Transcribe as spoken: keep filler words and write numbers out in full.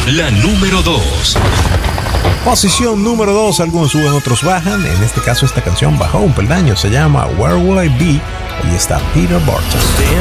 La número dos. Posición número dos, algunos suben, otros bajan. En este caso esta canción bajó un peldaño, se llama Where Will I Be. Ahí está Peter Barton.